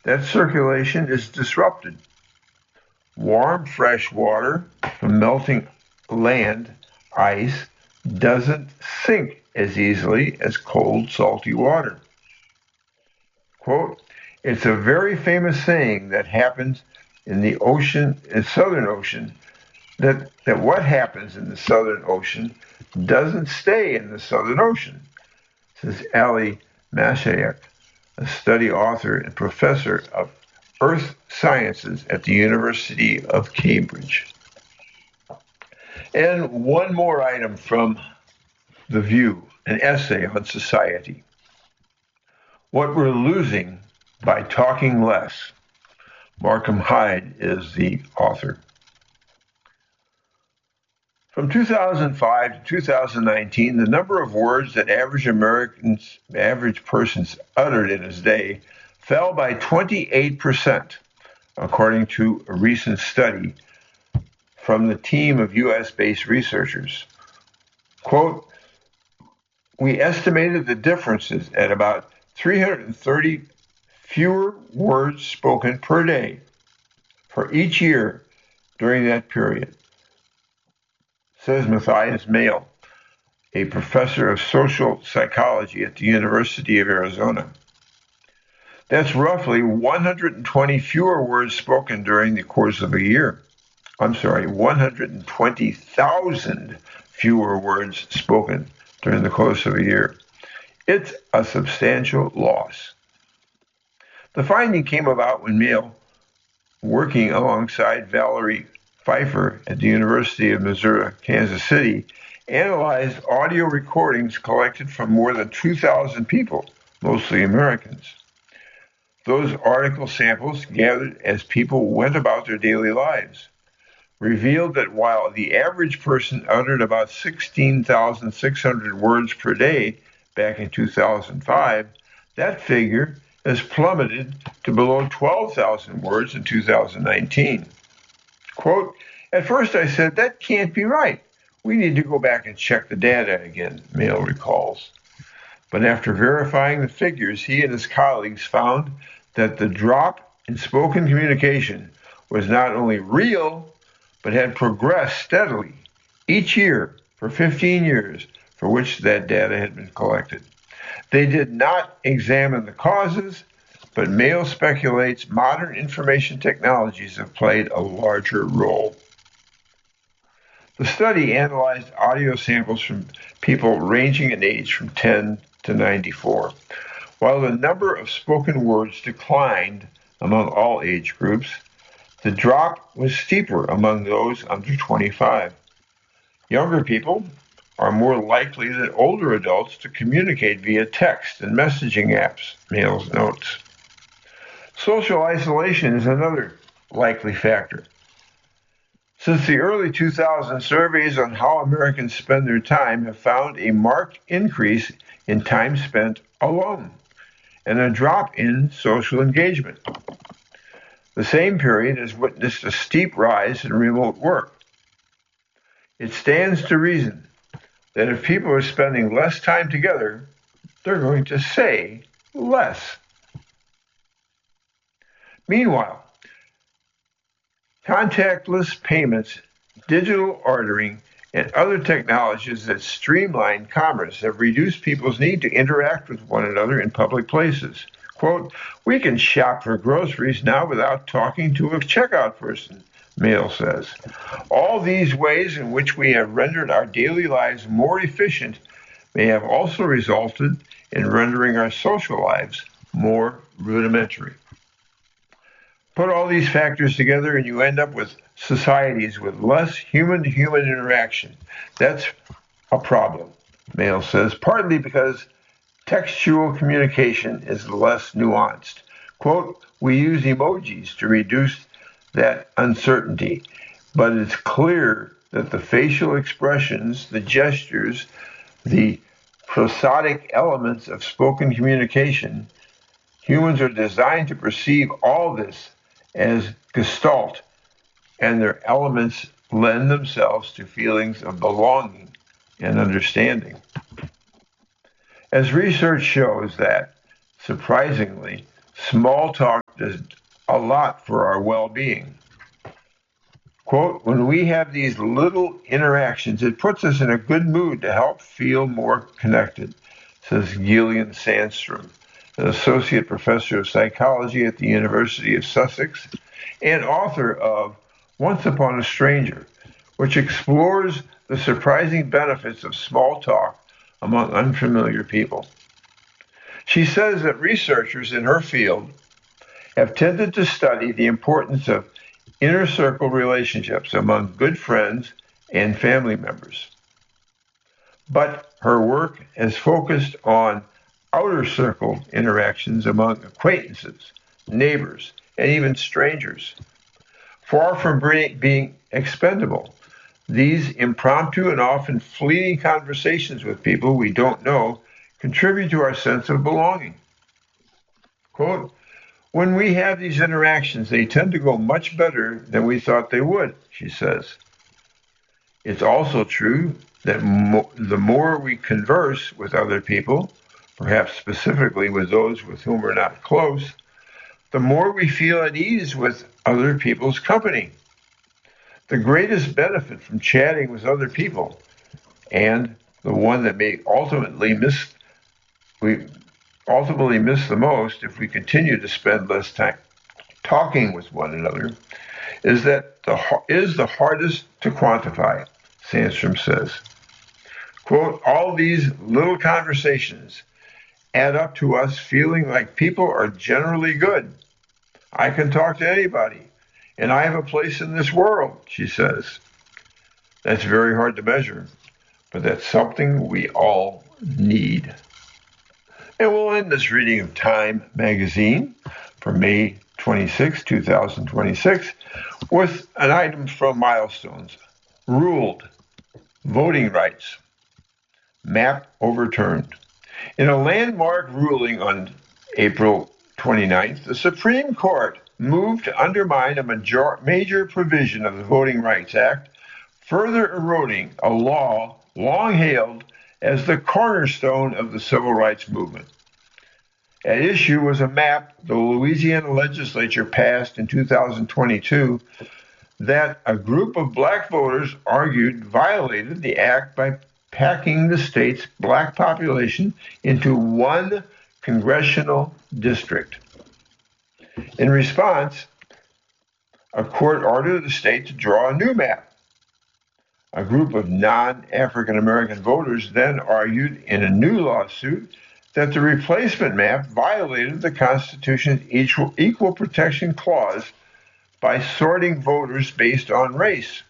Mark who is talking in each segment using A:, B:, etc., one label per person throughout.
A: that circulation is disrupted. Warm, fresh water from melting land ice doesn't sink as easily as cold, salty water. Quote, it's a very famous saying that happens in the ocean, in Southern Ocean, that what happens in the Southern Ocean doesn't stay in the Southern Ocean, says Ali Mashayek, a study author and professor of Earth Sciences at the University of Cambridge. And one more item from The View, an essay on society. What we're losing by talking less. Markham Hyde is the author. From 2005 to 2019, the number of words that average persons uttered in a day fell by 28%, according to a recent study from the team of U.S.-based researchers. Quote, we estimated the differences at about 330 fewer words spoken per day for each year during that period, says Matthias Mayle, a professor of social psychology at the University of Arizona. That's roughly 120 fewer words spoken during the course of a year. 120,000 fewer words spoken during the course of a year. It's a substantial loss. The finding came about when Mayle, working alongside Valerie Pfeiffer at the University of Missouri, Kansas City, analyzed audio recordings collected from more than 2,000 people, mostly Americans. Those article samples, gathered as people went about their daily lives, revealed that while the average person uttered about 16,600 words per day back in 2005, that figure has plummeted to below 12,000 words in 2019. Quote, at first I said, that can't be right. We need to go back and check the data again, Mayle recalls. But after verifying the figures, he and his colleagues found that the drop in spoken communication was not only real, but had progressed steadily each year for 15 years for which that data had been collected. They did not examine the causes, but Mayle speculates modern information technologies have played a larger role. The study analyzed audio samples from people ranging in age from 10 to 94. While the number of spoken words declined among all age groups, the drop was steeper among those under 25. Younger people are more likely than older adults to communicate via text and messaging apps, Mayle notes. Social isolation is another likely factor. Since the early 2000s, surveys on how Americans spend their time have found a marked increase in time spent alone and a drop in social engagement. The same period has witnessed a steep rise in remote work. It stands to reason that if people are spending less time together, they're going to say less. Meanwhile, contactless payments, digital ordering, and other technologies that streamline commerce have reduced people's need to interact with one another in public places. Quote, we can shop for groceries now without talking to a checkout person, Mayle says. All these ways in which we have rendered our daily lives more efficient may have also resulted in rendering our social lives more rudimentary. Put all these factors together and you end up with societies with less human-to-human interaction. That's a problem, Mayle says, partly because textual communication is less nuanced. Quote, we use emojis to reduce that uncertainty, but it's clear that the facial expressions, the gestures, the prosodic elements of spoken communication, humans are designed to perceive all this as gestalt, and their elements lend themselves to feelings of belonging and understanding. As research shows that, surprisingly, small talk does a lot for our well-being. Quote, when we have these little interactions, it puts us in a good mood to help feel more connected, says Gillian Sandstrom, an associate professor of psychology at the University of Sussex and author of Once Upon a Stranger, which explores the surprising benefits of small talk among unfamiliar people. She says that researchers in her field have tended to study the importance of inner circle relationships among good friends and family members. But her work has focused on outer circle interactions among acquaintances, neighbors, and even strangers. Far from being expendable, these impromptu and often fleeting conversations with people we don't know contribute to our sense of belonging. Quote, when we have these interactions, they tend to go much better than we thought they would, she says. It's also true that the more we converse with other people, perhaps specifically with those with whom we're not close, the more we feel at ease with other people's company. The greatest benefit from chatting with other people, and the one that we ultimately miss the most if we continue to spend less time talking with one another, is the hardest to quantify, Sandstrom says. Quote, all these little conversations add up to us feeling like people are generally good. I can talk to anybody, and I have a place in this world, she says. That's very hard to measure, but that's something we all need. And we'll end this reading of Time magazine for May 26, 2026, with an item from Milestones. Ruled. Voting rights. Map overturned. In a landmark ruling on April 29th, the Supreme Court moved to undermine a major provision of the Voting Rights Act, further eroding a law long hailed as the cornerstone of the civil rights movement. At issue was a map the Louisiana legislature passed in 2022 that a group of black voters argued violated the act by packing the state's black population into one congressional district. In response, a court ordered the state to draw a new map. A group of non-African American voters then argued in a new lawsuit that the replacement map violated the Constitution's Equal Protection Clause by sorting voters based on race.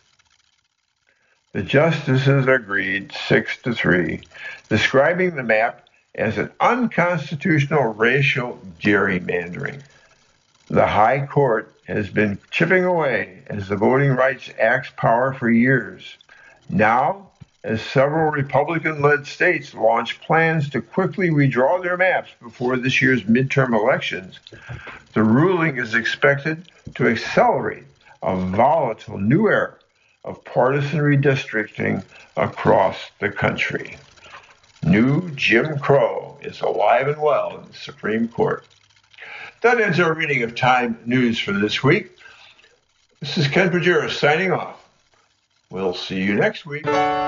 A: The justices agreed 6-3, describing the map as an unconstitutional racial gerrymandering. The High Court has been chipping away at the Voting Rights Act's power for years. Now, as several Republican-led states launch plans to quickly redraw their maps before this year's midterm elections, the ruling is expected to accelerate a volatile new era of partisan redistricting across the country. New Jim Crow is alive and well in the Supreme Court. That ends our reading of Time News for this week. This is Ken Pajura signing off. We'll see you next week.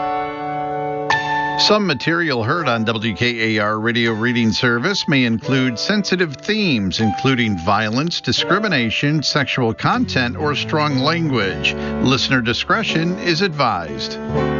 B: Some material heard on WKAR Radio Reading Service may include sensitive themes, including violence, discrimination, sexual content, or strong language. Listener discretion is advised.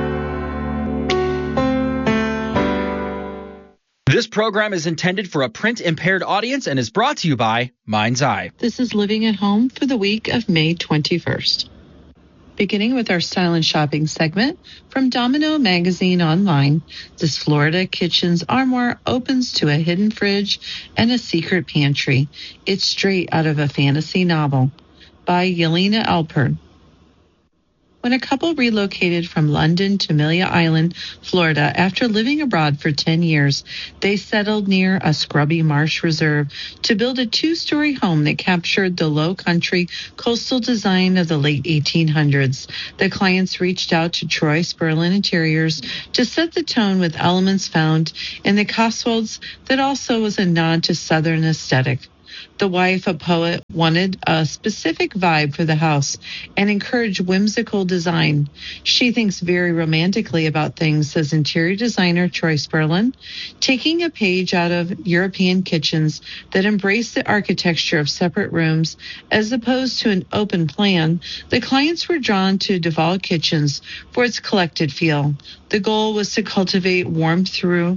C: This program is intended for a print-impaired audience and is brought to you by Mind's Eye.
D: This is Living at Home for the week of May 21st. Beginning with our style and shopping segment from Domino Magazine Online, this Florida kitchen's armoire opens to a hidden fridge and a secret pantry. It's straight out of a fantasy novel by Yelena Alpern. When a couple relocated from London to Amelia Island, Florida, after living abroad for 10 years, they settled near a scrubby marsh reserve to build a 2-story home that captured the low country coastal design of the late 1800s. The clients reached out to Troy Sperlin Interiors to set the tone with elements found in the Cotswolds that also was a nod to Southern aesthetic. The wife, a poet, wanted a specific vibe for the house and encouraged whimsical design. She thinks very romantically about things, says interior designer Troy Sperlin. Taking a page out of European kitchens that embrace the architecture of separate rooms as opposed to an open plan, the clients were drawn to Duval Kitchens for its collected feel. The goal was to cultivate warmth through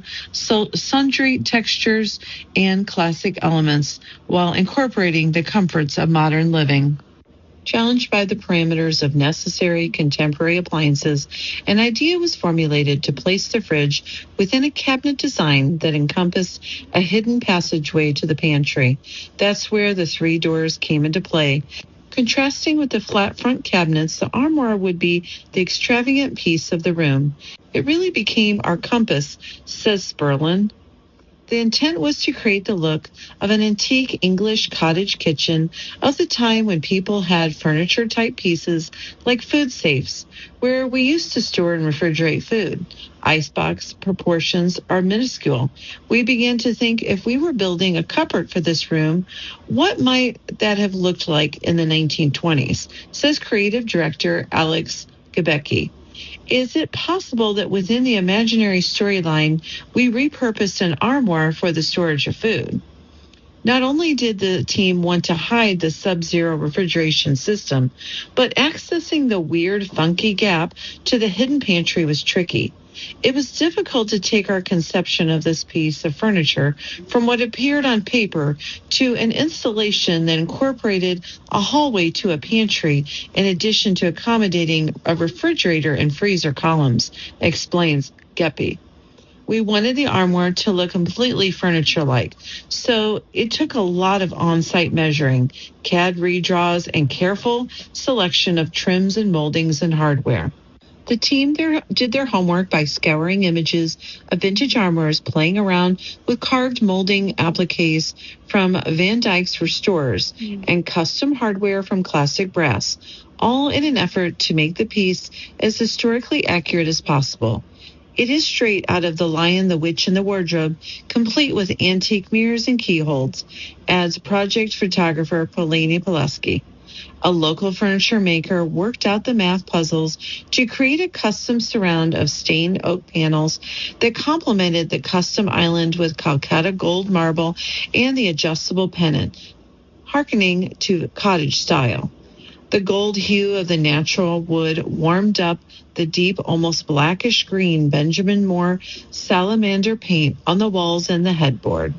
D: sundry textures and classic elements while incorporating the comforts of modern living. Challenged by the parameters of necessary contemporary appliances, an idea was formulated to place the fridge within a cabinet design that encompassed a hidden passageway to the pantry. That's where the 3 doors came into play. Contrasting with the flat front cabinets, the armoire would be the extravagant piece of the room. It really became our compass, says Sperlin. The intent was to create the look of an antique English cottage kitchen of the time when people had furniture-type pieces like food safes, where we used to store and refrigerate food. Icebox proportions are minuscule. We began to think if we were building a cupboard for this room, what might that have looked like in the 1920s, says creative director Alex Gebecki. Is it possible that within the imaginary storyline, we repurposed an armoire for the storage of food? Not only did the team want to hide the sub-zero refrigeration system, but accessing the weird, funky gap to the hidden pantry was tricky. It was difficult to take our conception of this piece of furniture from what appeared on paper to an installation that incorporated a hallway to a pantry in addition to accommodating a refrigerator and freezer columns, explains Geppy. We wanted the armoire to look completely furniture-like, so it took a lot of on-site measuring, CAD redraws, and careful selection of trims and moldings and hardware. The team did their homework by scouring images of vintage armoires, playing around with carved molding appliques from Van Dyke's Restorers and custom hardware from Classic Brass, all in an effort to make the piece as historically accurate as possible. It is straight out of The Lion, the Witch, and the Wardrobe, complete with antique mirrors and keyholes, adds project photographer Polini Pileski. A local furniture maker worked out the math puzzles to create a custom surround of stained oak panels that complemented the custom island with Calcutta gold marble and the adjustable pennant, hearkening to cottage style. The gold hue of the natural wood warmed up the deep, almost blackish green Benjamin Moore salamander paint on the walls and the headboard.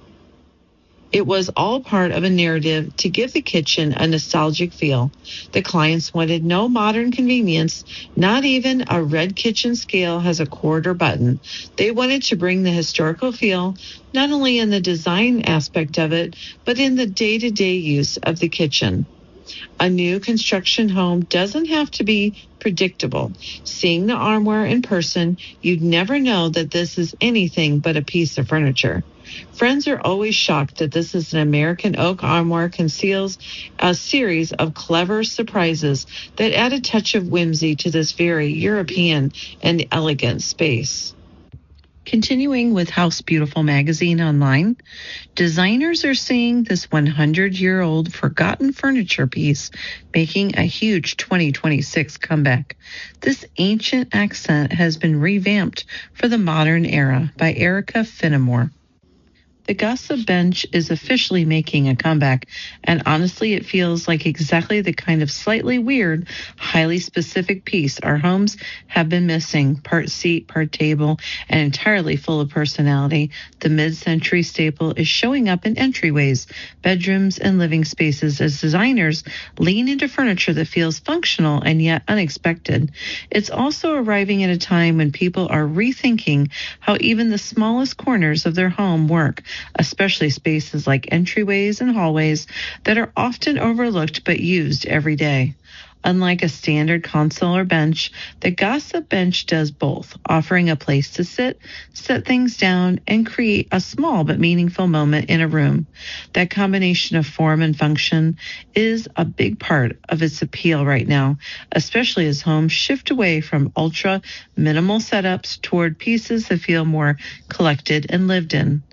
D: It was all part of a narrative to give the kitchen a nostalgic feel. The clients wanted no modern convenience, not even a red kitchen scale has a cord or button. They wanted to bring the historical feel, not only in the design aspect of it, but in the day-to-day use of the kitchen. A new construction home doesn't have to be predictable. Seeing the armoire in person, you'd never know that this is anything but a piece of furniture. Friends are always shocked that this is an American oak armoire conceals a series of clever surprises that add a touch of whimsy to this very European and elegant space. Continuing with House Beautiful magazine online, designers are seeing this 100-year-old forgotten furniture piece making a huge 2026 comeback. This ancient accent has been revamped for the modern era by Erica Finnemore. The Gossip Bench is officially making a comeback, and honestly, it feels like exactly the kind of slightly weird, highly specific piece our homes have been missing. Part seat, part table, and entirely full of personality, the mid-century staple is showing up in entryways, bedrooms, and living spaces as designers lean into furniture that feels functional and yet unexpected. It's also arriving at a time when people are rethinking how even the smallest corners of their home work, especially spaces like entryways and hallways that are often overlooked but used every day. Unlike a standard console or bench, the Gossip Bench does both, offering a place to sit, set things down, and create a small but meaningful moment in a room. That combination of form and function is a big part of its appeal right now, especially as homes shift away from ultra minimal setups toward pieces that feel more collected and lived in.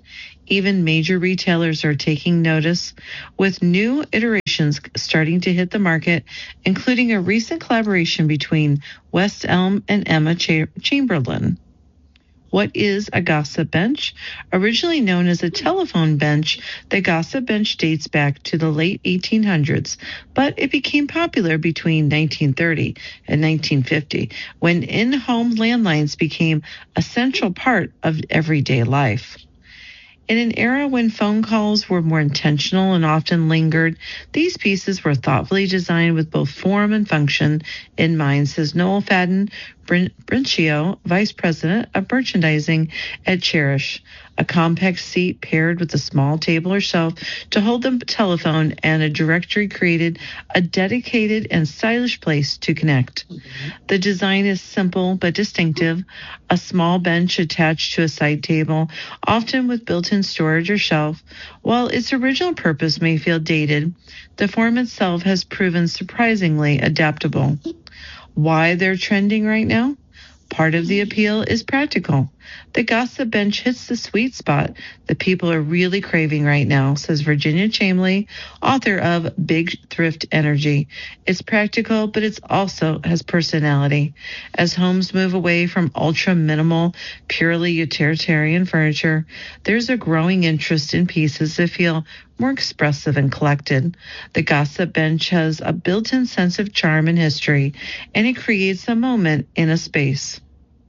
D: Even major retailers are taking notice, with new iterations starting to hit the market, including a recent collaboration between West Elm and Emma Chamberlain. What is a gossip bench? Originally known as a telephone bench, the gossip bench dates back to the late 1800s, but it became popular between 1930 and 1950 when in-home landlines became a central part of everyday life. In an era when phone calls were more intentional and often lingered, these pieces were thoughtfully designed with both form and function in mind, says Noel Fadden Brincio, Vice President of Merchandising at Cherish. A compact seat paired with a small table or shelf to hold the telephone and a directory created a dedicated and stylish place to connect. The design is simple but distinctive. A small bench attached to a side table, often with built-in storage or shelf. While its original purpose may feel dated, the form itself has proven surprisingly adaptable. Why they're trending right now? Part of the appeal is practical. The gossip bench hits the sweet spot that people are really craving right now, says Virginia Chamley, author of Big Thrift Energy. It's practical, but it also has personality. As homes move away from ultra-minimal, purely utilitarian furniture, there's a growing interest in pieces that feel more expressive and collected. The gossip bench has a built-in sense of charm and history, and it creates a moment in a space.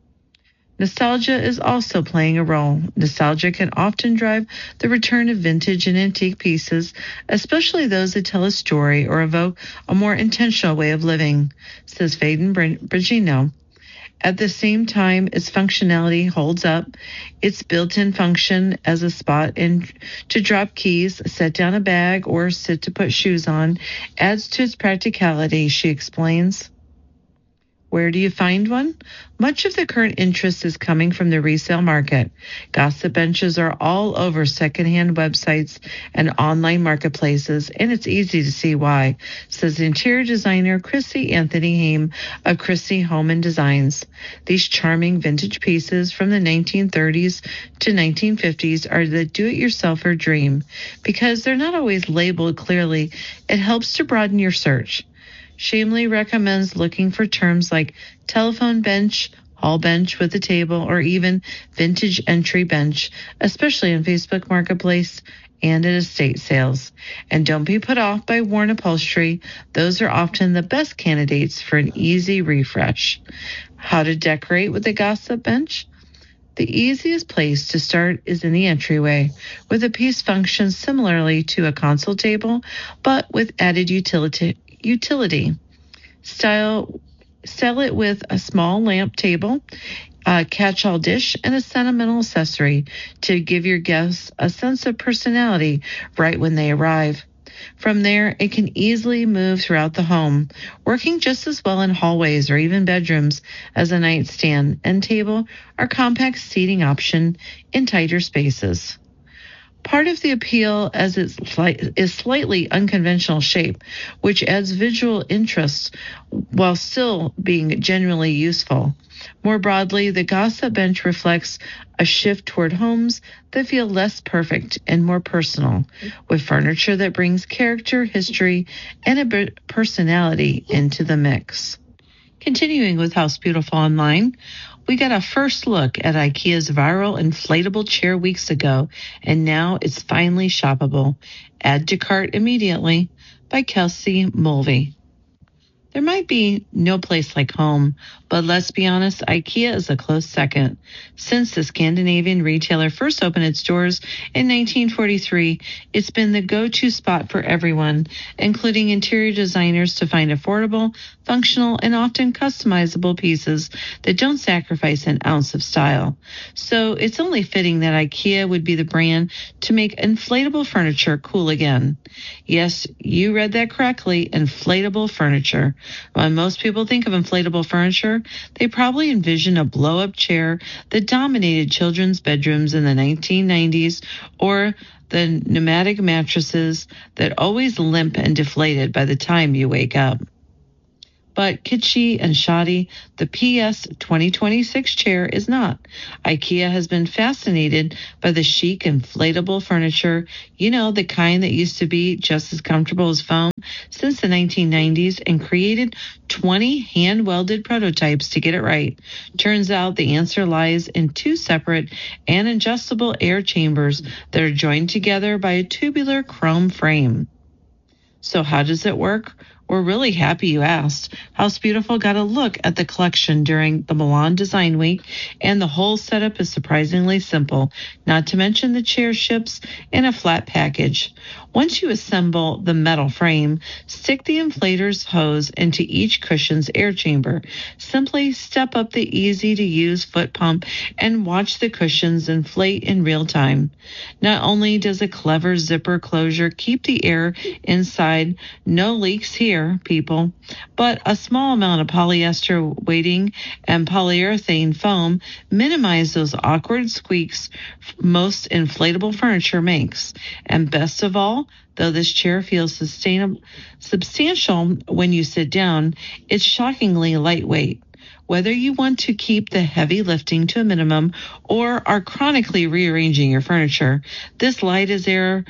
D: Nostalgia is also playing a role. Nostalgia can often drive the return of vintage and antique pieces, especially those that tell a story or evoke a more intentional way of living, says Fadden Brincio. At the same time, its functionality holds up. Its built-in function as a spot to drop keys, set down a bag, or sit to put shoes on adds to its practicality, she explains. Where do you find one? Much of the current interest is coming from the resale market. Gossip benches are all over secondhand websites and online marketplaces, and it's easy to see why, says interior designer Chrissy Anthony Haim of Chrissy Home and Designs. These charming vintage pieces from the 1930s to 1950s are the do-it-yourselfer dream. Because they're not always labeled clearly, it helps to broaden your search. Shamley recommends looking for terms like telephone bench, hall bench with a table, or even vintage entry bench, especially in Facebook Marketplace and at estate sales. And don't be put off by worn upholstery. Those are often the best candidates for an easy refresh. How to decorate with a gossip bench? The easiest place to start is in the entryway, where the piece functions similarly to a console table, but with added utility. Style it with a small lamp table, a catch-all dish, and a sentimental accessory to give your guests a sense of personality right when they arrive. From there, it can easily move throughout the home, working just as well in hallways or even bedrooms as a nightstand and table or compact seating option in tighter spaces. Part of the appeal as its slightly unconventional shape, which adds visual interest while still being genuinely useful. More broadly, the gossip bench reflects a shift toward homes that feel less perfect and more personal, with furniture that brings character, history, and a bit personality into the mix. Continuing with House Beautiful Online, we got a first look at IKEA's viral inflatable chair weeks ago, and now it's finally shoppable. Add to cart immediately by Kelsey Mulvey. There might be no place like home, but let's be honest, IKEA is a close second. Since the Scandinavian retailer first opened its doors in 1943, it's been the go-to spot for everyone, including interior designers, to find affordable, functional, and often customizable pieces that don't sacrifice an ounce of style. So it's only fitting that IKEA would be the brand to make inflatable furniture cool again. Yes, you read that correctly, inflatable furniture. When most people think of inflatable furniture, they probably envision a blow-up chair that dominated children's bedrooms in the 1990s, or the pneumatic mattresses that always limp and deflated by the time you wake up. But kitschy and shoddy, the PS 2026 chair is not. IKEA has been fascinated by the chic inflatable furniture, the kind that used to be just as comfortable as foam, since the 1990s, and created 20 hand-welded prototypes to get it right. Turns out the answer lies in two separate and adjustable air chambers that are joined together by a tubular chrome frame. So how does it work? We're really happy you asked. House Beautiful got a look at the collection during the Milan Design Week, and the whole setup is surprisingly simple, not to mention the chair ships in a flat package. Once you assemble the metal frame, stick the inflator's hose into each cushion's air chamber. Simply step up the easy-to-use foot pump and watch the cushions inflate in real time. Not only does a clever zipper closure keep the air inside, no leaks here, people, but a small amount of polyester weighting and polyurethane foam minimize those awkward squeaks most inflatable furniture makes. And best of all, though this chair feels substantial when you sit down, it's shockingly lightweight. Whether you want to keep the heavy lifting to a minimum or are chronically rearranging your furniture, this light as air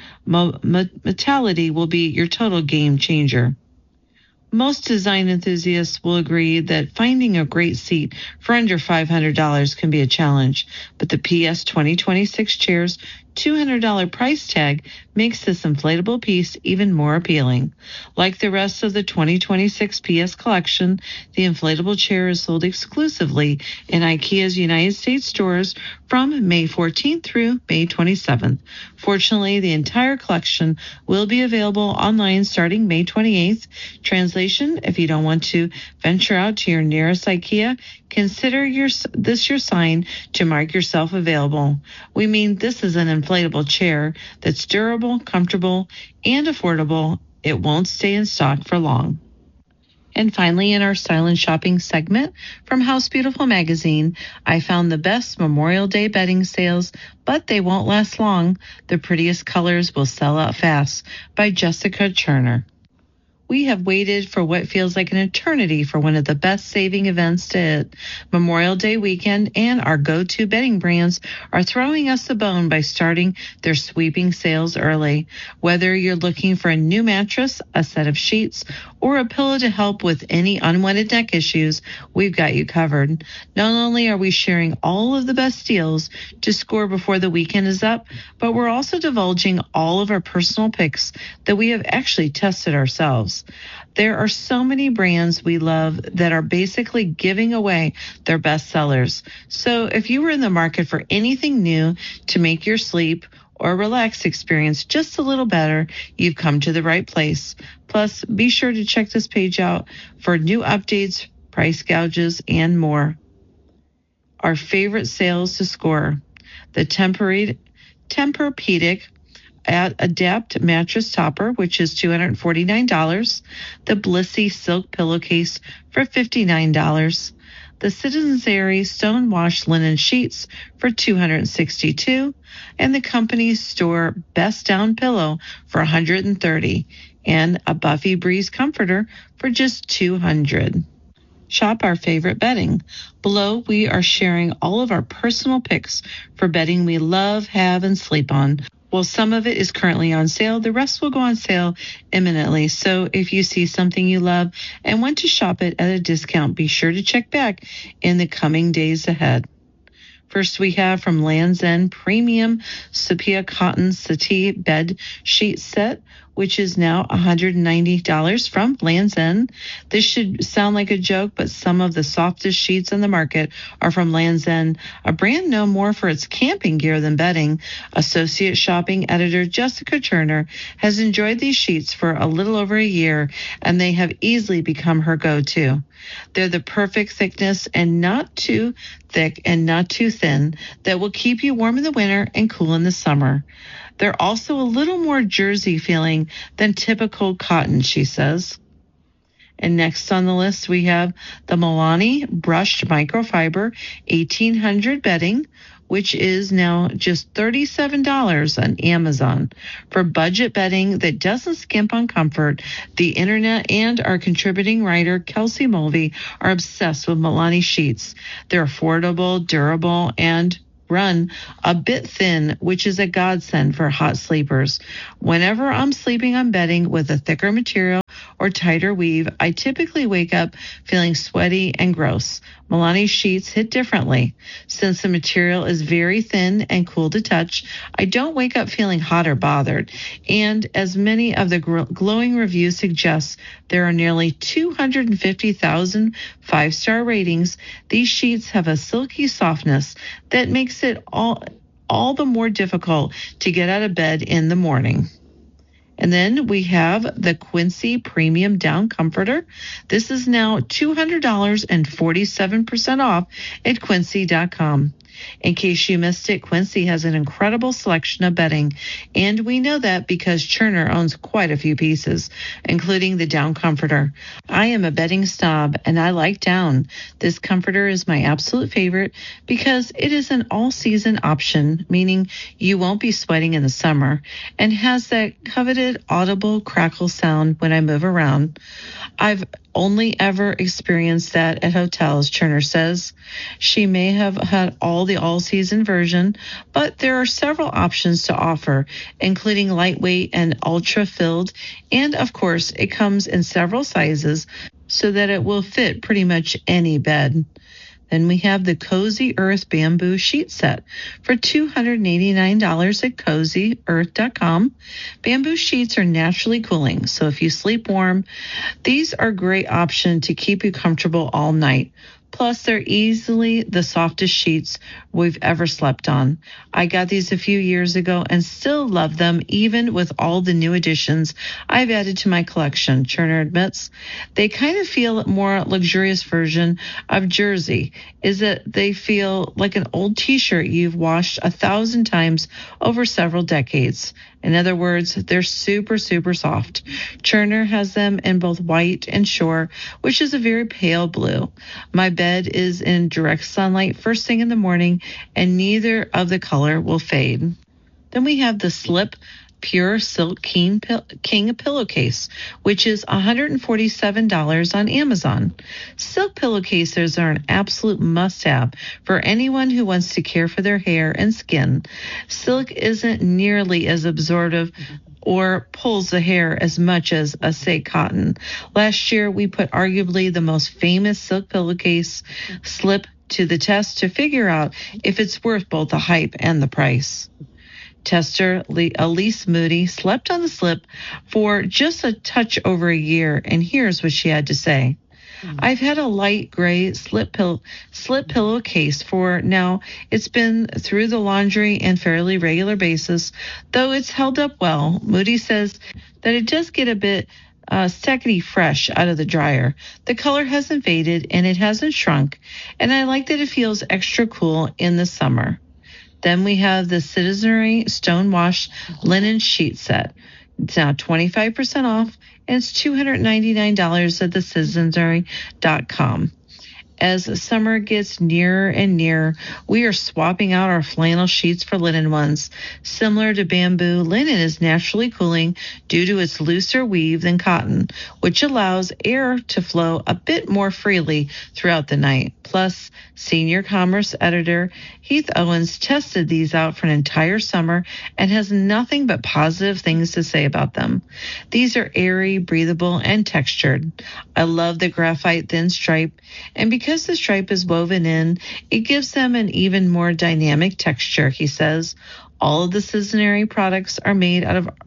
D: modality will be your total game changer. Most design enthusiasts will agree that finding a great seat for under $500 can be a challenge, but the PS 2026 chair's $200 price tag makes this inflatable piece even more appealing. Like the rest of the 2026 PS collection, the inflatable chair is sold exclusively in IKEA's United States stores from May 14th through May 27th. Fortunately, the entire collection will be available online starting May 28th. Translation: if you don't want to venture out to your nearest IKEA, consider this your sign to mark yourself available. We mean this is an inflatable chair that's durable, comfortable, and affordable. It won't stay in stock for long. And finally, in our silent shopping segment from House Beautiful magazine, I found the best Memorial Day bedding sales, but they won't last long. The prettiest colors will sell out fast, by Jessica Turner. We have waited for what feels like an eternity for one of the best saving events to hit, Memorial Day weekend, and our go-to bedding brands are throwing us a bone by starting their sweeping sales early. Whether you're looking for a new mattress, a set of sheets, or a pillow to help with any unwanted neck issues, we've got you covered. Not only are we sharing all of the best deals to score before the weekend is up, but we're also divulging all of our personal picks that we have actually tested ourselves. There are so many brands we love that are basically giving away their best sellers. So if you were in the market for anything new to make your sleep or relax experience just a little better, you've come to the right place. Plus, be sure to check this page out for new updates, price gouges, and more. Our favorite sales to score: the Tempur-Pedic at Adapt mattress topper, which is $249, the Blissy silk pillowcase for $59, the Citizens Airy stone wash linen sheets for $262, and the company store best down pillow for $130, and a Buffy Breeze comforter for just $200. Shop our favorite bedding. Below, we are sharing all of our personal picks for bedding we love, have, and sleep on. Well, some of it is currently on sale. The rest will go on sale imminently. So if you see something you love and want to shop it at a discount, be sure to check back in the coming days ahead. First, we have from Land's End Premium Sepia Cotton Settee Bed Sheet Set, which is now $190 from Land's End. This should sound like a joke, but some of the softest sheets on the market are from Land's End, a brand known more for its camping gear than bedding. Associate shopping editor Jessica Turner has enjoyed these sheets for a little over a year, and they have easily become her go-to. They're the perfect thickness and not too thick and not too thin that will keep you warm in the winter and cool in the summer. They're also a little more jersey feeling than typical cotton, she says. And next on the list, we have the Milani Brushed Microfiber 1800 bedding, which is now just $37 on Amazon. For budget bedding that doesn't skimp on comfort, the internet and our contributing writer, Kelsey Mulvey, are obsessed with Milani sheets. They're affordable, durable, and run a bit thin, which is a godsend for hot sleepers. Whenever I'm sleeping on bedding with a thicker material or tighter weave, I typically wake up feeling sweaty and gross. Milani sheets hit differently. Since the material is very thin and cool to touch, I don't wake up feeling hot or bothered. And as many of the glowing reviews suggest, there are nearly 250,000 five-star ratings. These sheets have a silky softness that makes it all the more difficult to get out of bed in the morning. And then we have the Quincy Premium Down Comforter. This is now $200 and 47% off at Quincy.com. In case you missed it, Quincy has an incredible selection of bedding, and we know that because Turner owns quite a few pieces, including the Down Comforter. I am a bedding snob, and I like Down. This comforter is my absolute favorite because it is an all-season option, meaning you won't be sweating in the summer, and has that coveted audible crackle sound when I move around. I've only ever experienced that at hotels, Turner says. She may have had the all-season version, but there are several options to offer, including lightweight and ultra-filled, and of course, it comes in several sizes so that it will fit pretty much any bed. Then we have the Cozy Earth Bamboo Sheet Set for $289 at CozyEarth.com. Bamboo sheets are naturally cooling, so if you sleep warm, these are a great option to keep you comfortable all night. Plus, they're easily the softest sheets we've ever slept on. I got these a few years ago and still love them, even with all the new additions I've added to my collection, Turner admits. They kind of feel a more luxurious version of jersey, is that they feel like an old t-shirt you've washed 1,000 times over several decades. In other words, they're super, super soft. Turner has them in both white and shore, which is a very pale blue. My bed is in direct sunlight first thing in the morning, and neither of the color will fade. Then we have the Slip Pure Silk King pillowcase, which is $147 on Amazon. Silk pillowcases are an absolute must-have for anyone who wants to care for their hair and skin. Silk isn't nearly as absorptive or pulls the hair as much as, say, cotton. Last year, we put arguably the most famous silk pillowcase, Slip, to the test to figure out if it's worth both the hype and the price. Tester Elise Moody slept on the Slip for just a touch over a year, and here's what she had to say. I've had a light gray slip pillowcase for now. It's been through the laundry and fairly regular basis, though it's held up well. Moody says that it does get a bit sticky fresh out of the dryer. The color hasn't faded and it hasn't shrunk, and I like that it feels extra cool in the summer. Then we have the Citizenry Stonewash Linen Sheet Set. It's now 25% off, and it's $299 at thecitizenry.com. As summer gets nearer and nearer, we are swapping out our flannel sheets for linen ones. Similar to bamboo, linen is naturally cooling due to its looser weave than cotton, which allows air to flow a bit more freely throughout the night. Plus, senior commerce editor Heath Owens tested these out for an entire summer and has nothing but positive things to say about them. These are airy, breathable, and textured. I love the graphite thin stripe, and because the stripe is woven in, it gives them an even more dynamic texture, he says. All of the Citizenry products are made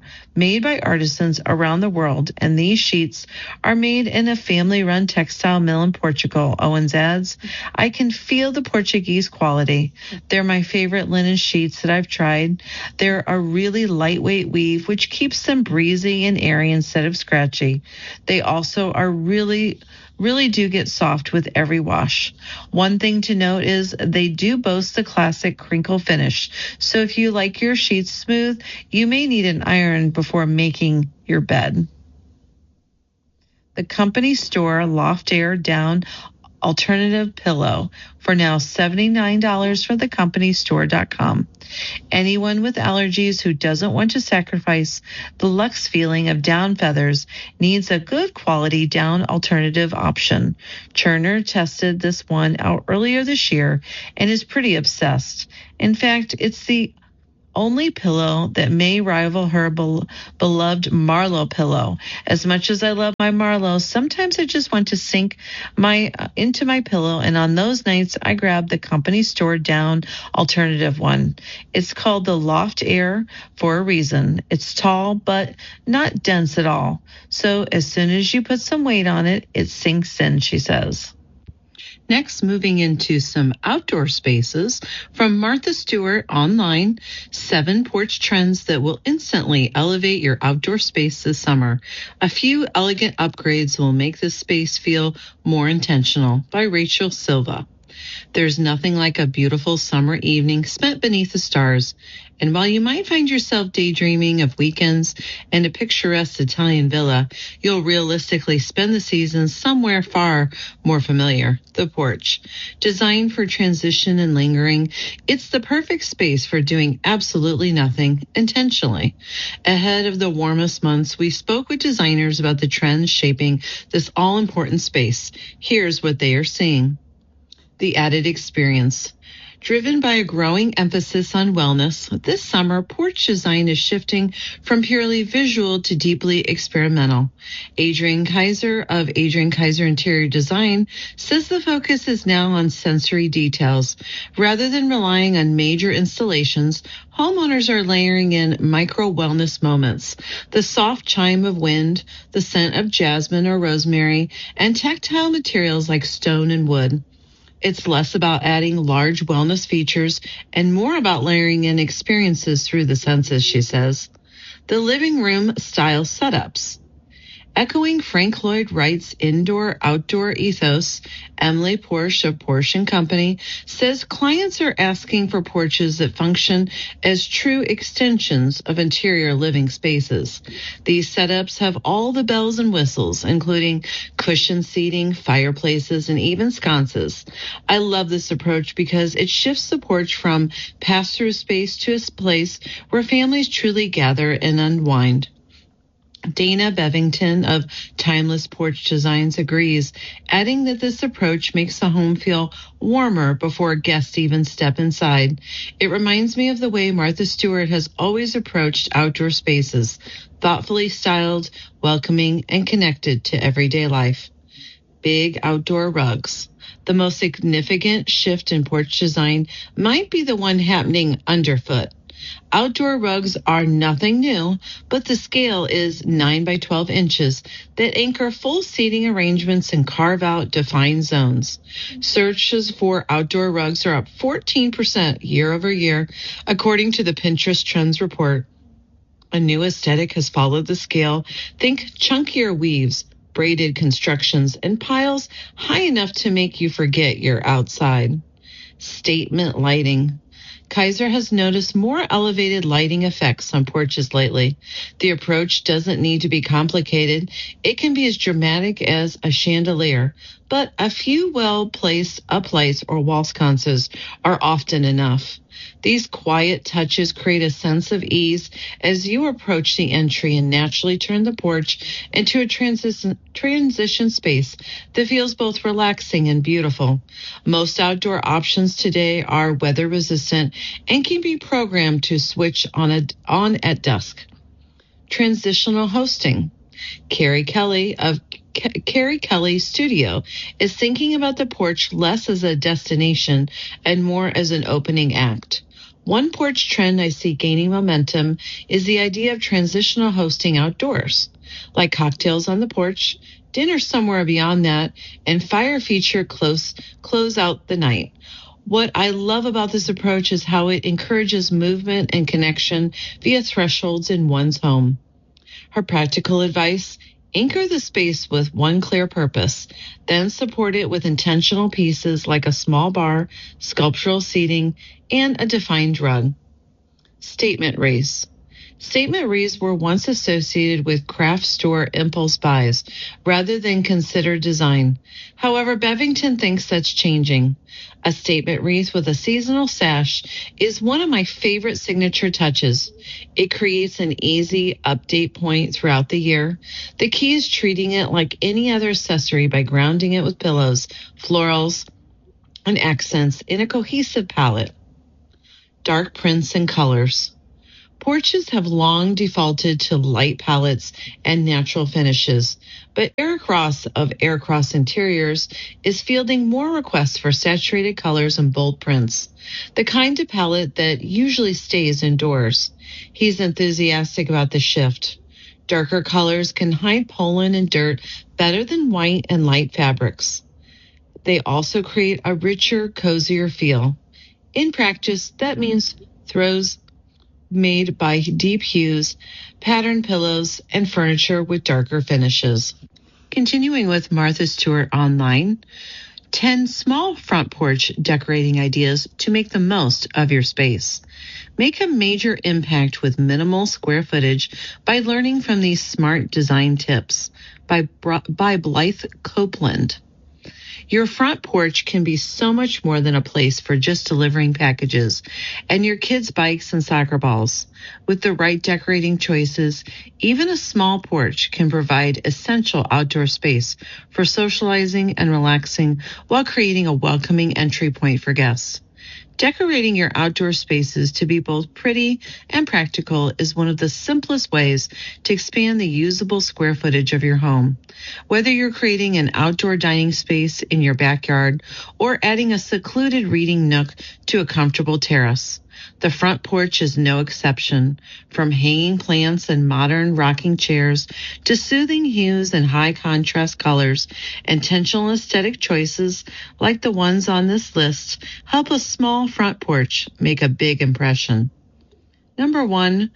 D: by artisans around the world, and these sheets are made in a family-run textile mill in Portugal, Owens adds. I can feel the Portuguese quality. They're my favorite linen sheets that I've tried. They're a really lightweight weave, which keeps them breezy and airy instead of scratchy. They also are really do get soft with every wash. One thing to note is they do boast the classic crinkle finish. So if you like your sheets smooth, you may need an iron before making your bed. The company store Loft Air Down alternative pillow for now $79 from thecompany.store.com. Anyone with allergies who doesn't want to sacrifice the luxe feeling of down feathers needs a good quality down alternative option. Cherner tested this one out earlier this year and is pretty obsessed. In fact, it's the only pillow that may rival her beloved Marlowe pillow. As much as I love my Marlowe, sometimes I just want to sink into my pillow, and on those nights I grab the company store down alternative one. It's called the Loft Air for a reason. It's tall but not dense at all. So as soon as you put some weight on it, it sinks in, she says. Next, moving into some outdoor spaces from Martha Stewart online, 7 porch trends that will instantly elevate your outdoor space this summer. A few elegant upgrades will make this space feel more intentional, by Rachel Silva. There's nothing like a beautiful summer evening spent beneath the stars. And while you might find yourself daydreaming of weekends and a picturesque Italian villa, you'll realistically spend the season somewhere far more familiar, the porch. Designed for transition and lingering, it's the perfect space for doing absolutely nothing intentionally. Ahead of the warmest months, we spoke with designers about the trends shaping this all-important space. Here's what they are seeing. The added experience. Driven by a growing emphasis on wellness, this summer porch design is shifting from purely visual to deeply experimental. Adrian Kaiser of Adrian Kaiser Interior Design says the focus is now on sensory details. Rather than relying on major installations, homeowners are layering in micro wellness moments. The soft chime of wind, the scent of jasmine or rosemary, and tactile materials like stone and wood. It's less about adding large wellness features and more about layering in experiences through the senses, she says. The living room style setups. Echoing Frank Lloyd Wright's indoor-outdoor ethos, Emily Porsche of Porsche & Company says clients are asking for porches that function as true extensions of interior living spaces. These setups have all the bells and whistles, including cushioned seating, fireplaces, and even sconces. I love this approach because it shifts the porch from pass-through space to a place where families truly gather and unwind. Dana Bevington of Timeless Porch Designs agrees, adding that this approach makes the home feel warmer before guests even step inside. It reminds me of the way Martha Stewart has always approached outdoor spaces, thoughtfully styled, welcoming, and connected to everyday life. Big outdoor rugs. The most significant shift in porch design might be the one happening underfoot. Outdoor rugs are nothing new, but the scale is 9 by 12 inches that anchor full seating arrangements and carve out defined zones. Searches for outdoor rugs are up 14% year over year, according to the Pinterest Trends report. A new aesthetic has followed the scale. Think chunkier weaves, braided constructions, and piles high enough to make you forget you're outside. Statement lighting. Kaiser has noticed more elevated lighting effects on porches lately. The approach doesn't need to be complicated. It can be as dramatic as a chandelier, but a few well-placed uplights or wall sconces are often enough. These quiet touches create a sense of ease as you approach the entry and naturally turn the porch into a transition space that feels both relaxing and beautiful. Most outdoor options today are weather resistant and can be programmed to switch on at dusk. Transitional hosting. Carrie Kelly of Carrie Kelly Studio is thinking about the porch less as a destination and more as an opening act. One porch trend I see gaining momentum is the idea of transitional hosting outdoors, like cocktails on the porch, dinner somewhere beyond that, and fire feature close out the night. What I love about this approach is how it encourages movement and connection via thresholds in one's home. Her practical advice: anchor the space with one clear purpose, then support it with intentional pieces like a small bar, sculptural seating, and a defined rug. Statement race. Statement wreaths were once associated with craft store impulse buys rather than considered design. However, Bevington thinks that's changing. A statement wreath with a seasonal sash is one of my favorite signature touches. It creates an easy update point throughout the year. The key is treating it like any other accessory by grounding it with pillows, florals, and accents in a cohesive palette. Dark prints and colors. Porches have long defaulted to light palettes and natural finishes, but Eric Ross of Eric Ross Interiors is fielding more requests for saturated colors and bold prints, the kind of palette that usually stays indoors. He's enthusiastic about the shift. Darker colors can hide pollen and dirt better than white and light fabrics. They also create a richer, cozier feel. In practice, that means throws made by deep hues, patterned pillows, and furniture with darker finishes. Continuing with Martha Stewart online, 10 small front porch decorating ideas to make the most of your space. Make a major impact with minimal square footage by learning from these smart design tips by Blythe Copeland. Your front porch can be so much more than a place for just delivering packages and your kids' bikes and soccer balls. With the right decorating choices, even a small porch can provide essential outdoor space for socializing and relaxing while creating a welcoming entry point for guests. Decorating your outdoor spaces to be both pretty and practical is one of the simplest ways to expand the usable square footage of your home. Whether you're creating an outdoor dining space in your backyard or adding a secluded reading nook to a comfortable terrace, the front porch is no exception. From hanging plants and modern rocking chairs to soothing hues and high contrast colors, intentional aesthetic choices like the ones on this list help a small front porch make a big impression. Number 1,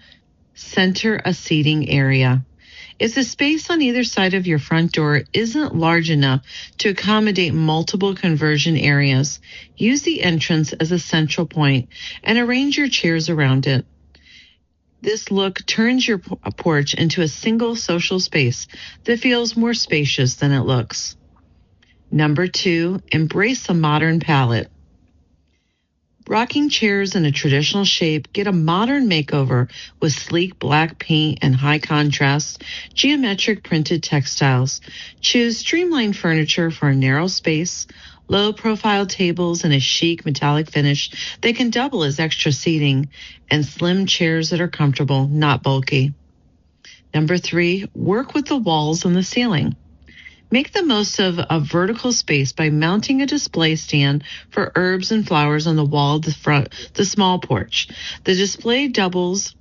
D: center a seating area. If the space on either side of your front door isn't large enough to accommodate multiple conversion areas, use the entrance as a central point and arrange your chairs around it. This look turns your porch into a single social space that feels more spacious than it looks. Number 2, embrace a modern palette. Rocking chairs in a traditional shape get a modern makeover with sleek black paint and high contrast, geometric printed textiles. Choose streamlined furniture for a narrow space, low-profile tables in a chic metallic finish that can double as extra seating, and slim chairs that are comfortable, not bulky. Number 3, work with the walls and the ceiling. Make the most of a vertical space by mounting a display stand for herbs and flowers on the wall of the small porch. The display doubles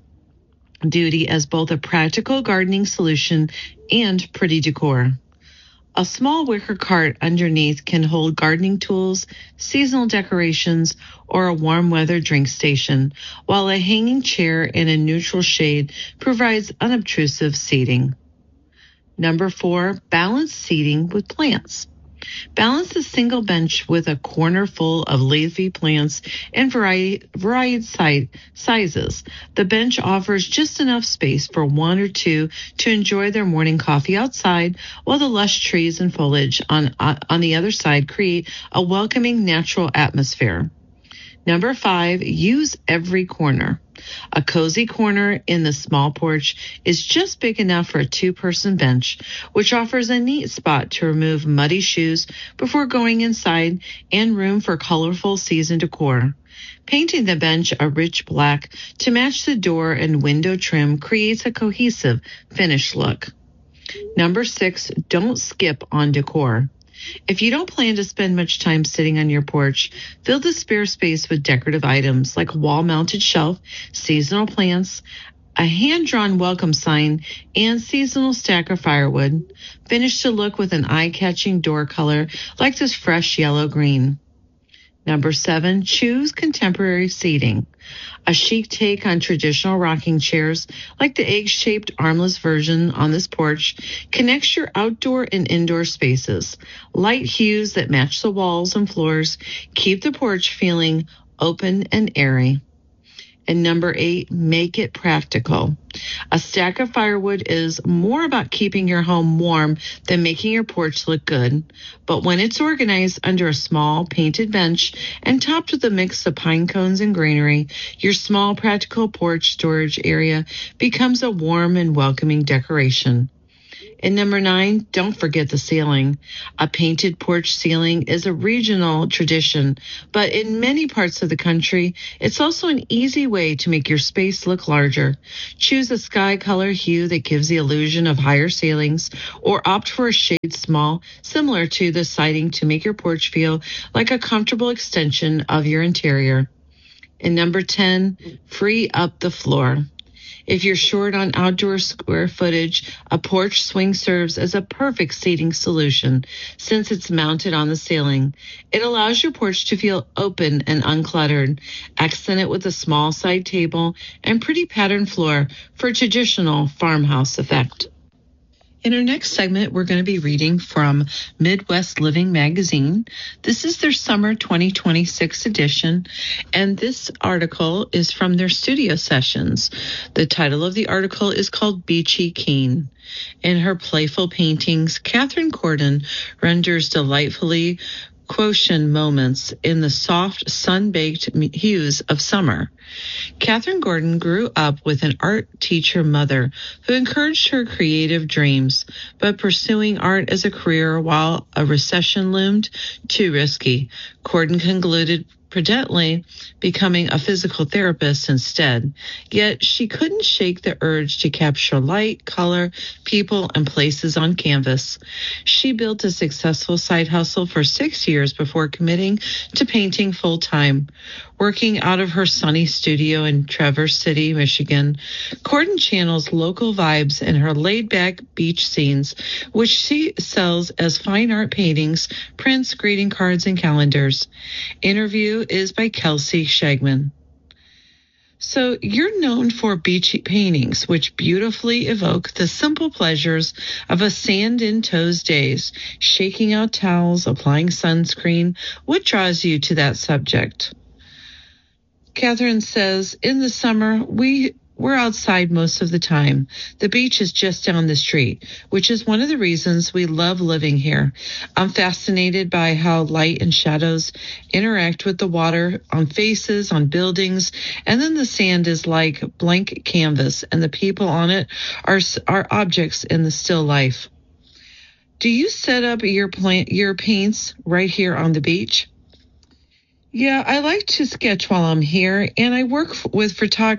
D: duty as both a practical gardening solution and pretty decor. A small wicker cart underneath can hold gardening tools, seasonal decorations, or a warm weather drink station, while a hanging chair in a neutral shade provides unobtrusive seating. Number 4, balance seating with plants. Balance a single bench with a corner full of leafy plants and varied sizes. The bench offers just enough space for one or two to enjoy their morning coffee outside, while the lush trees and foliage on the other side create a welcoming natural atmosphere. Number 5, use every corner. A cozy corner in the small porch is just big enough for a 2-person bench, which offers a neat spot to remove muddy shoes before going inside and room for colorful season decor. Painting the bench a rich black to match the door and window trim creates a cohesive, finished look. Number 6, don't skip on decor. If you don't plan to spend much time sitting on your porch, fill the spare space with decorative items like a wall-mounted shelf, seasonal plants, a hand-drawn welcome sign, and seasonal stack of firewood. Finish the look with an eye-catching door color like this fresh yellow-green. Number 7, choose contemporary seating. A chic take on traditional rocking chairs, like the egg-shaped armless version on this porch, connects your outdoor and indoor spaces. Light hues that match the walls and floors keep the porch feeling open and airy. And number 8, make it practical. A stack of firewood is more about keeping your home warm than making your porch look good. But when it's organized under a small painted bench and topped with a mix of pine cones and greenery, your small practical porch storage area becomes a warm and welcoming decoration. And number 9, don't forget the ceiling. A painted porch ceiling is a regional tradition, but in many parts of the country, it's also an easy way to make your space look larger. Choose a sky color hue that gives the illusion of higher ceilings, or opt for a shade small, similar to the siding, to make your porch feel like a comfortable extension of your interior. And number 10, free up the floor. If you're short on outdoor square footage, a porch swing serves as a perfect seating solution since it's mounted on the ceiling. It allows your porch to feel open and uncluttered. Accent it with a small side table and pretty patterned floor for a traditional farmhouse effect. In our next segment, we're going to be reading from Midwest Living Magazine. This is their summer 2026 edition, and this article is from their studio sessions. The title of the article is called Beachy Keen. In her playful paintings, Catherine Gordon renders delightfully quotient moments in the soft, sun-baked hues of summer. Catherine Gordon grew up with an art teacher mother who encouraged her creative dreams, but pursuing art as a career while a recession loomed, too risky. Gordon concluded prudently becoming a physical therapist instead. Yet she couldn't shake the urge to capture light, color, people, and places on canvas. She built a successful side hustle for 6 years before committing to painting full-time. Working out of her sunny studio in Traverse City, Michigan, Gordon channels local vibes in her laid-back beach scenes, which she sells as fine art paintings, prints, greeting cards, and calendars. Interview is by Kelsey Shagman. So you're known for beach paintings, which beautifully evoke the simple pleasures of a sand-in-toes days, shaking out towels, applying sunscreen. What draws you to that subject? Catherine says, in the summer, we're outside most of the time. The beach is just down the street, which is one of the reasons we love living here. I'm fascinated by how light and shadows interact with the water on faces, on buildings, and then the sand is like blank canvas, and the people on it are objects in the still life. Do you set up your paints right here on the beach? Yeah, I like to sketch while I'm here, and I work with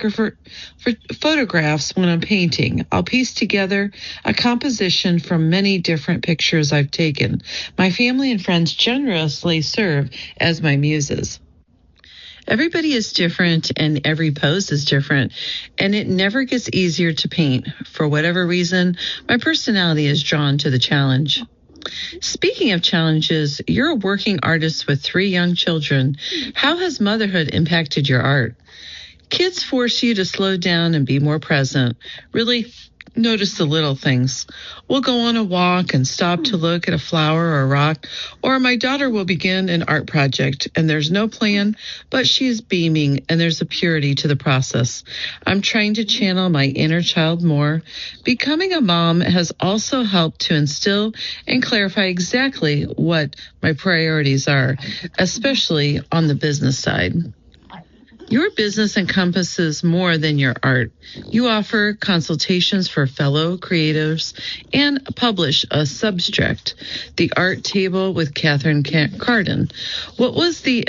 D: photographs when I'm painting. I'll piece together a composition from many different pictures I've taken. My family and friends generously serve as my muses. Everybody is different and every pose is different, and it never gets easier to paint. For whatever reason, my personality is drawn to the challenge. Speaking of challenges, you're a working artist with 3 young children. How has motherhood impacted your art? Kids force you to slow down and be more present. Really notice the little things. We'll go on a walk and stop to look at a flower or a rock, or my daughter will begin an art project, and there's no plan, but she is beaming, and there's a purity to the process. I'm trying to channel my inner child more. Becoming a mom has also helped to instill and clarify exactly what my priorities are, especially on the business side. Your business encompasses more than your art. You offer consultations for fellow creatives and publish a substract, The Art Table with Catherine Gordon. What was the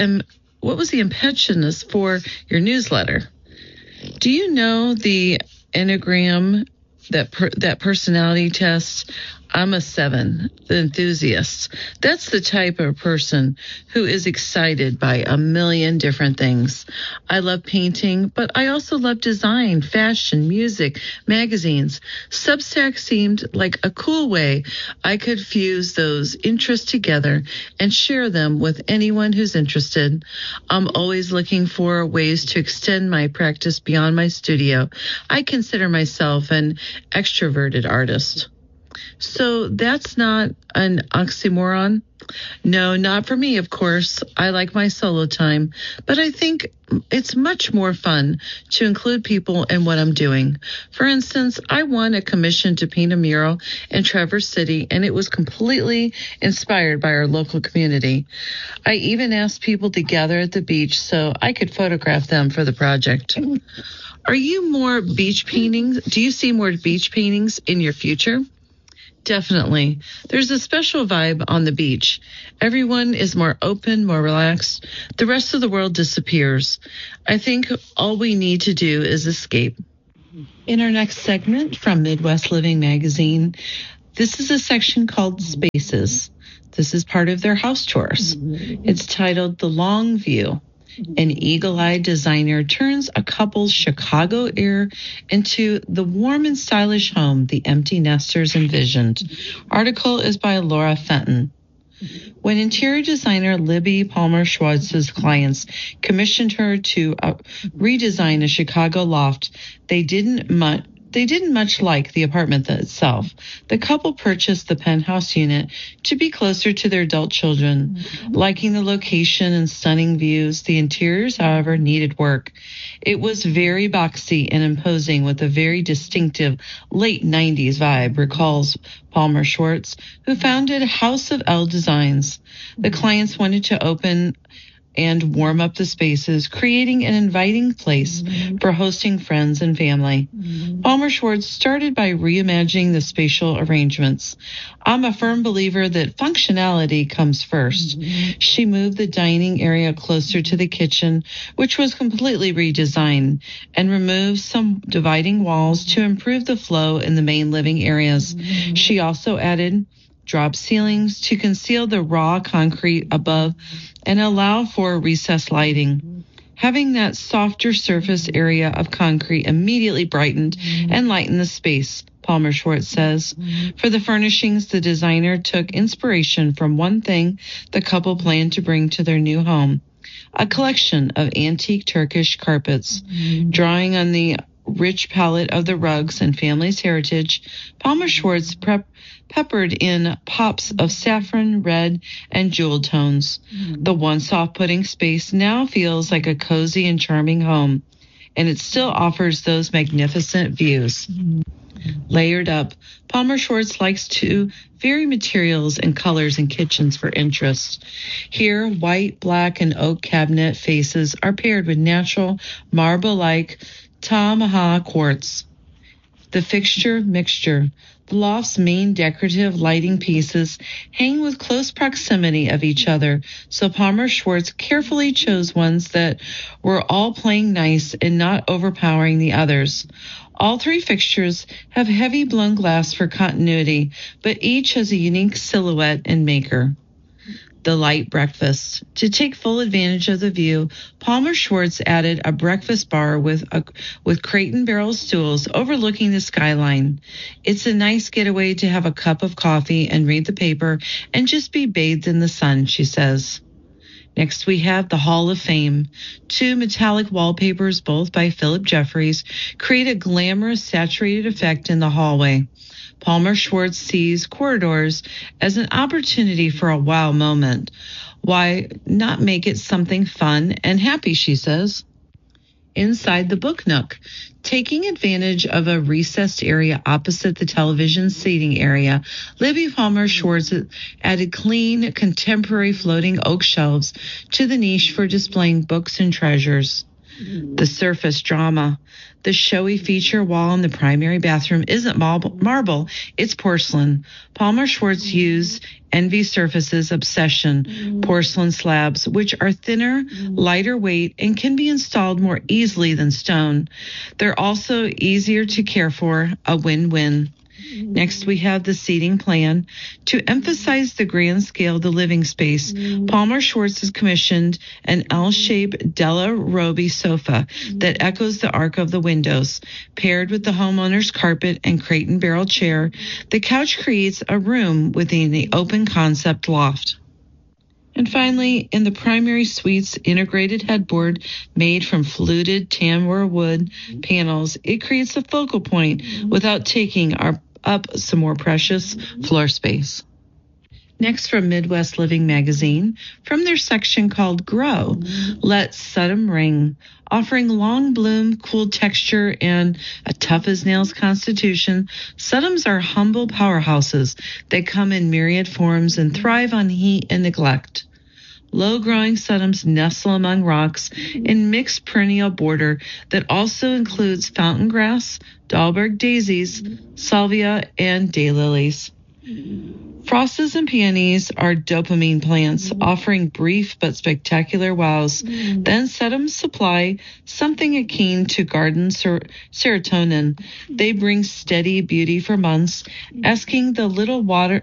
D: impetus for your newsletter? Do you know the Enneagram, that personality test? I'm a 7, the enthusiast. That's the type of person who is excited by a million different things. I love painting, but I also love design, fashion, music, magazines. Substack seemed like a cool way I could fuse those interests together and share them with anyone who's interested. I'm always looking for ways to extend my practice beyond my studio. I consider myself an extroverted artist. So that's not an oxymoron. No, not for me, of course. I like my solo time, but I think it's much more fun to include people in what I'm doing. For instance, I won a commission to paint a mural in Traverse City, and it was completely inspired by our local community. I even asked people to gather at the beach so I could photograph them for the project. Are you more beach paintings? Do you see more beach paintings in your future? Definitely. There's a special vibe on the beach. Everyone is more open, more relaxed. The rest of the world disappears. I think all we need to do is escape. In our next segment from Midwest Living Magazine, this is a section called Spaces. This is part of their house tours. It's titled The Long View. An eagle-eyed designer turns a couple's Chicago air into the warm and stylish home the empty nesters envisioned. Article is by Laura Fenton. When interior designer Libby Palmer Schwartz's clients commissioned her to redesign a Chicago loft, they didn't much like the apartment itself. The couple purchased the penthouse unit to be closer to their adult children. Liking the location and stunning views, the interiors, however, needed work. It was very boxy and imposing with a very distinctive late 90s vibe, recalls Palmer Schwartz, who founded House of L Designs. The clients wanted to open and warm up the spaces, creating an inviting place for hosting friends and family. Palmer Schwartz started by reimagining the spatial arrangements. I'm a firm believer that functionality comes first. She moved the dining area closer to the kitchen, which was completely redesigned, and removed some dividing walls to improve the flow in the main living areas. She also added drop ceilings to conceal the raw concrete above and allow for recessed lighting. Having that softer surface area of concrete immediately brightened and lightened the space, Palmer Schwartz says. For the furnishings, the designer took inspiration from one thing the couple planned to bring to their new home, a collection of antique Turkish carpets. Drawing on the rich palette of the rugs and family's heritage, Palmer Schwartz peppered in pops of saffron, red, and jewel tones. The once off-putting space now feels like a cozy and charming home, and it still offers those magnificent views. Layered up, Palmer Schwartz likes to vary materials and colors in kitchens for interest. Here, white, black, and oak cabinet faces are paired with natural marble-like Tamaha quartz. The fixture mixture. The loft's main decorative lighting pieces hang with close proximity of each other, so Palmer Schwartz carefully chose ones that were all playing nice and not overpowering the others. All three fixtures have heavy blown glass for continuity, but each has a unique silhouette and maker. The light breakfast. To take full advantage of the view, Palmer Schwartz added a breakfast bar with crate and barrel stools overlooking the skyline. It's a nice getaway to have a cup of coffee and read the paper and just be bathed in the sun, she says. Next, we have the Hall of Fame. Two metallic wallpapers, both by Philip Jeffries, create a glamorous, saturated effect in the hallway. Palmer Schwartz sees corridors as an opportunity for a wow moment. Why not make it something fun and happy, she says. Inside the book nook, taking advantage of a recessed area opposite the television seating area, Libby Palmer Schwartz added clean, contemporary floating oak shelves to the niche for displaying books and treasures. The surface drama. The showy feature wall in the primary bathroom isn't marble, it's porcelain. Palmer Schwartz used Envy Surface's Obsession porcelain slabs, which are thinner, lighter weight, and can be installed more easily than stone. They're also easier to care for, a win-win. Next, we have the seating plan. To emphasize the grand scale of the living space, Palmer Schwartz has commissioned an L-shaped Della Robbie sofa that echoes the arc of the windows. Paired with the homeowner's carpet and crate and barrel chair, the couch creates a room within the open concept loft. And finally, in the primary suite's integrated headboard made from fluted tambour wood panels, it creates a focal point without taking up some more precious floor space. Next, from Midwest Living Magazine, from their section called Grow, let Sedum ring. Offering long bloom, cool texture, and a tough-as-nails constitution, sedums are humble powerhouses that come in myriad forms and thrive on heat and neglect. Low-growing sedums nestle among rocks in mixed perennial border that also includes fountain grass, Dahlberg daisies, salvia, and daylilies. Frostas and peonies are dopamine plants, offering brief but spectacular wows. Then sedums supply something akin to garden serotonin. They bring steady beauty for months, asking for little water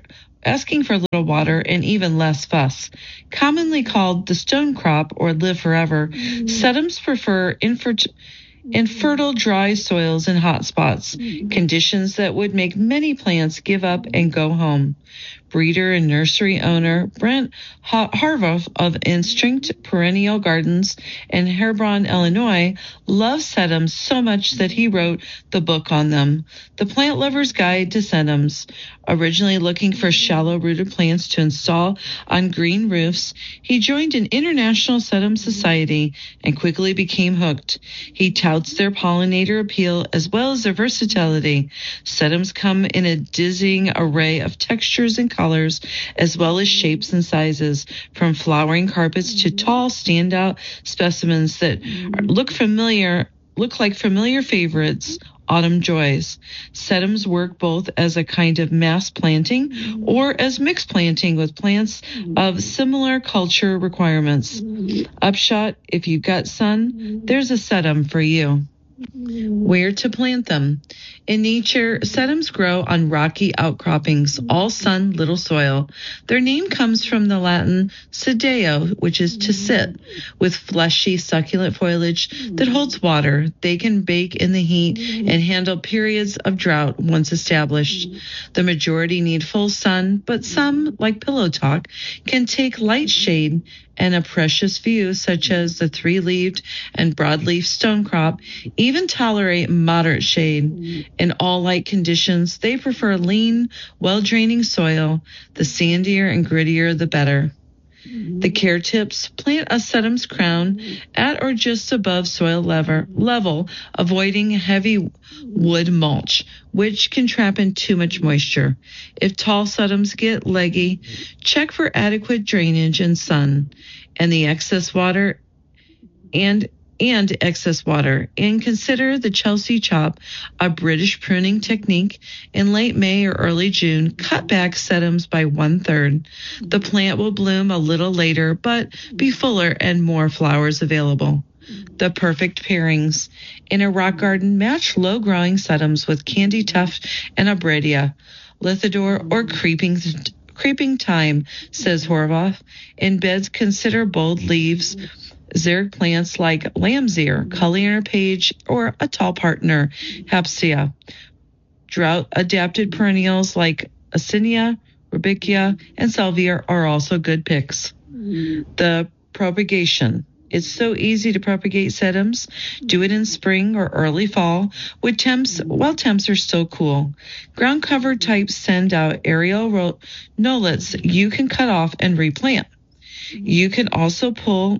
D: and even less fuss. Commonly called the stone crop or live forever, sedums prefer infertile dry soils and hot spots, conditions that would make many plants give up and go home. Breeder and nursery owner Brent Harvoff of Instinct Perennial Gardens in Hebron, Illinois, loves sedums so much that he wrote the book on them, The Plant Lover's Guide to Sedums. Originally looking for shallow-rooted plants to install on green roofs, he joined an international sedum society and quickly became hooked. He touts their pollinator appeal as well as their versatility. Sedums come in a dizzying array of textures and colors, as well as shapes and sizes, from flowering carpets to tall standout specimens that look like familiar favorites, autumn joys. Sedums work both as a kind of mass planting or as mixed planting with plants of similar culture requirements. Upshot, if you've got sun, there's a sedum for you. Where to plant them? In nature, sedums grow on rocky outcroppings, all sun, little soil. Their name comes from the Latin sedeo, which is to sit. With fleshy, succulent foliage that holds water, they can bake in the heat and handle periods of drought once established. The majority need full sun, but some, like Pillow Talk, can take light shade, and a precious few, such as the three-leaved and broadleaf stonecrop, even tolerate moderate shade. In all light conditions, they prefer lean, well-draining soil. The sandier and grittier, the better. The care tips: plant a sedum's crown at or just above soil level, avoiding heavy wood mulch, which can trap in too much moisture. If tall sedums get leggy, check for adequate drainage and sun, and excess water, and consider the Chelsea chop, a British pruning technique. In late May or early June, cut back sedums by 1/3. The plant will bloom a little later, but be fuller and more flowers available. The perfect pairings. In a rock garden, match low-growing sedums with candy tuft and abredia, lithidor, or creeping thyme, says Horvath. In beds, consider bold leaves, xeric plants like lamb's ear, Cullier page, or a tall partner, Hapsia. Drought-adapted perennials like Acinia, Rudbeckia, and Salvia are also good picks. The propagation. It's so easy to propagate sedums. Do it in spring or early fall while temps are still cool. Ground cover types send out aerial knolets you can cut off and replant. You can also pull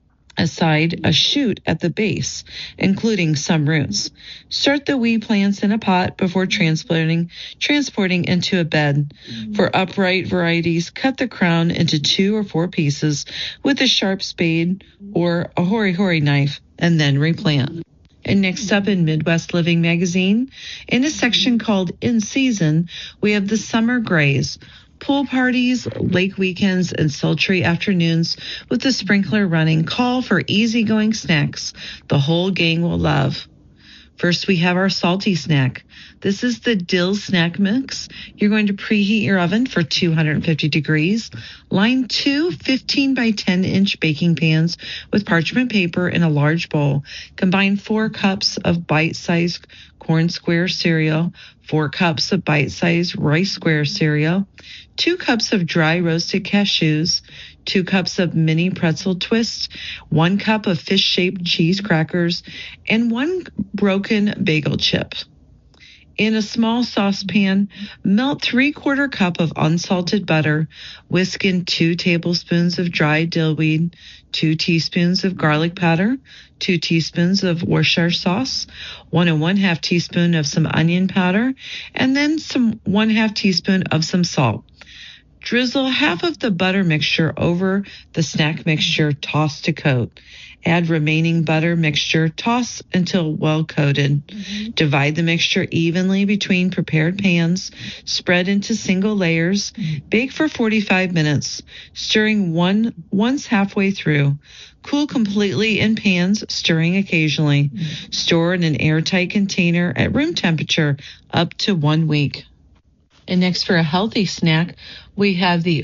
D: aside a shoot at the base, including some roots. Start the wee plants in a pot before transporting into a bed. For upright varieties, cut the crown into 2 or 4 pieces with a sharp spade or a hori-hori knife, and then replant. And next up in Midwest Living Magazine, in a section called In Season, we have the summer grays. Pool parties, lake weekends, and sultry afternoons with the sprinkler running call for easygoing snacks the whole gang will love. First, we have our salty snack. This is the dill snack mix. You're going to preheat your oven for 250 degrees. Line 2 15 by 10 inch baking pans with parchment paper in a large bowl. Combine 4 cups of bite-sized corn square cereal, 4 cups of bite-sized rice square cereal, 2 cups of dry roasted cashews, 2 cups of mini pretzel twists, 1 cup of fish-shaped cheese crackers, and 1 broken bagel chip. In a small saucepan, melt 3/4 cup of unsalted butter, whisk in 2 tablespoons of dried dillweed, 2 teaspoons of garlic powder, 2 teaspoons of Worcestershire sauce, 1 1/2 teaspoon of some onion powder, and then 1/2 teaspoon of some salt. Drizzle half of the butter mixture over the snack mixture, toss to coat. Add remaining butter mixture, toss until well coated. Divide the mixture evenly between prepared pans, spread into single layers, bake for 45 minutes, stirring once halfway through. Cool completely in pans, stirring occasionally. Store in an airtight container at room temperature up to 1 week. And next, for a healthy snack, we have the